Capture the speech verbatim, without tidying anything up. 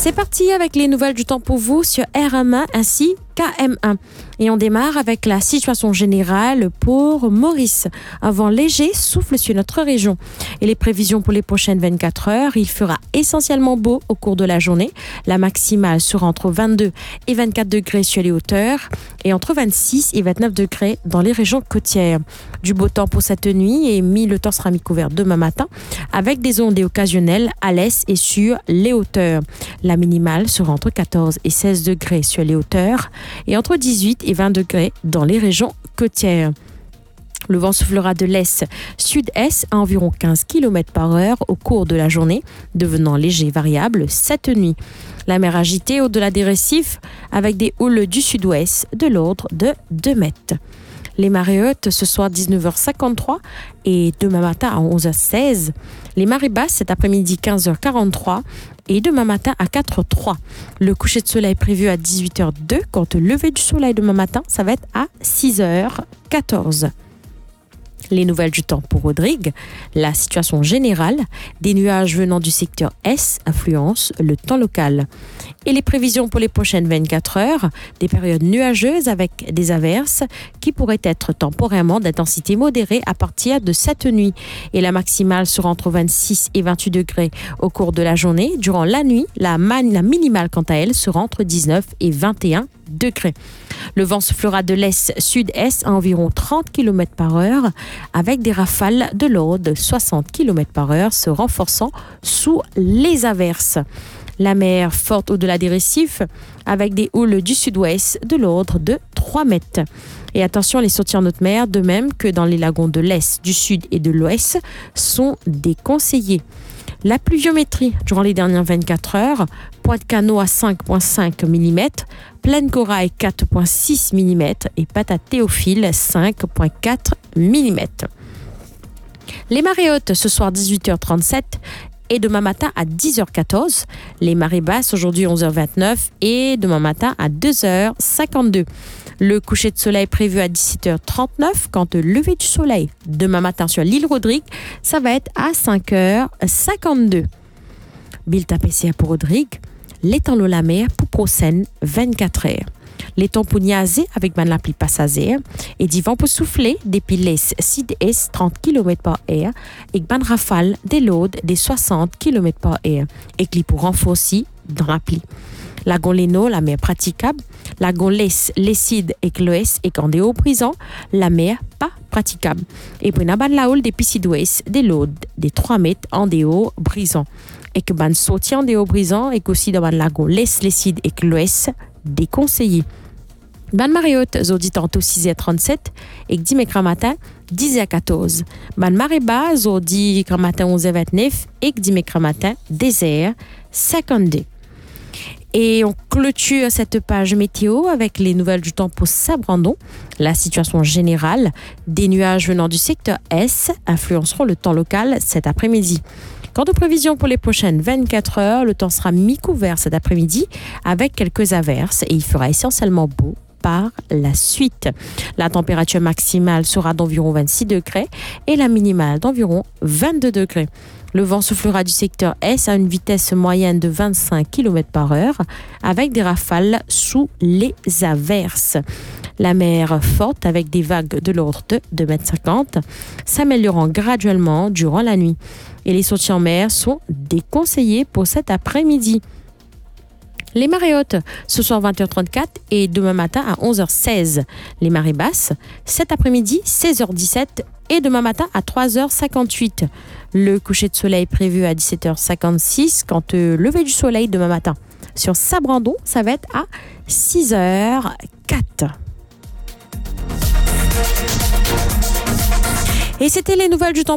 C'est parti avec les nouvelles du temps pour vous sur R M un ainsi K M un. Et on démarre avec la situation générale pour Maurice. Un vent léger souffle sur notre région. Et les prévisions pour les prochaines vingt-quatre heures, il fera essentiellement beau au cours de la journée. La maximale sera entre vingt-deux et vingt-quatre degrés sur les hauteurs et entre vingt-six et vingt-neuf degrés dans les régions côtières. Du beau temps pour cette nuit et mi, le temps sera mi-couvert demain matin avec des ondées occasionnelles à l'est et sur les hauteurs. La minimale sera entre quatorze et seize degrés sur les hauteurs et entre dix-huit et vingt degrés dans les régions côtières. Le vent soufflera de l'est sud-est à environ quinze kilomètres par heure au cours de la journée, devenant léger et variable cette nuit. La mer agitée au-delà des récifs avec des houles du sud-ouest de l'ordre de deux mètres. Les marées hautes ce soir dix-neuf heures cinquante-trois et demain matin à onze heures seize. Les marées basses cet après-midi quinze heures quarante-trois et demain matin à quatre heures trois. Le coucher de soleil prévu à dix-huit heures deux, quant au lever du soleil demain matin, ça va être à six heures quatorze. Les nouvelles du temps pour Rodrigue, la situation générale, des nuages venant du secteur Est influencent le temps local. Et les prévisions pour les prochaines vingt-quatre heures, des périodes nuageuses avec des averses qui pourraient être temporairement d'intensité modérée à partir de cette nuit. Et la maximale sera entre vingt-six et vingt-huit degrés au cours de la journée. Durant la nuit, la, man- la minimale quant à elle sera entre dix-neuf et vingt et un degrés. Le vent soufflera de l'est sud-est à environ trente kilomètres par heure avec des rafales de l'ordre de soixante kilomètres par heure se renforçant sous les averses. La mer forte au-delà des récifs avec des houles du sud-ouest de l'ordre de trois mètres. Et attention, les sorties en haute mer, de même que dans les lagons de l'est, du sud et de l'ouest, sont déconseillées. La pluviométrie durant les dernières vingt-quatre heures, Pointe-Canot à cinq virgule cinq millimètres, Plaine Corail quatre virgule six millimètres et Patate Théophile cinq virgule quatre millimètres. Les marées hautes ce soir dix-huit heures trente-sept et demain matin à dix heures quatorze. Les marées basses aujourd'hui onze heures vingt-neuf et demain matin à deux heures cinquante-deux. Le coucher de soleil prévu à dix-sept heures trente-neuf. Quant au lever du soleil demain matin sur l'île Rodrigue, ça va être à cinq heures cinquante-deux. Bill P C A pour Rodrigue, les temps de la mer pour prochaine vingt-quatre heures. Les temps pour niaiser avec ban la pluie passager et du vent pour souffler depuis l'est sud-est trente kilomètres par heure et ban rafale des laudes des soixante kilomètres par heure et qui pour renforcer dans la pluie. La Léno, la mer praticable. La l'est, l'Esside et l'ouest et quand des hauts brisants, la mer pas praticable. Et puis na ban la houle des sud-ouest des laudes des trois mètres en des hauts brisants. Et que ban sorti en des hauts brisants et qu'aussi dans ban lagon l'est, l'Esside et l'ouest déconseillé. Ban marée haute, zodi tantôt six heures trente-sept et que dimanche matin dix heures quatorze. Ban marée basse, zodi matin onze heures vingt-neuf et que dimanche matin dix heures cinquante-deux. Et on clôture cette page météo avec les nouvelles du temps pour Sabrandon. La situation générale, des nuages venant du secteur Est influenceront le temps local cet après-midi. Quant aux prévisions pour les prochaines vingt-quatre heures, le temps sera mi-couvert cet après-midi avec quelques averses et il fera essentiellement beau par la suite. La température maximale sera d'environ vingt-six degrés et la minimale d'environ vingt-deux degrés. Le vent soufflera du secteur Est à une vitesse moyenne de vingt-cinq kilomètres par heure avec des rafales sous les averses. La mer forte avec des vagues de l'ordre de deux mètres cinquante s'améliorant graduellement durant la nuit. Et les sorties en mer sont déconseillées pour cet après-midi. Les marées hautes, ce soir vingt heures trente-quatre et demain matin à onze heures seize. Les marées basses, cet après-midi seize heures dix-sept et demain matin à trois heures cinquante-huit. Le coucher de soleil prévu à dix-sept heures cinquante-six, quant au lever du soleil demain matin. Sur Sabrandon, ça va être à six heures quatre. Et c'était les nouvelles du temps.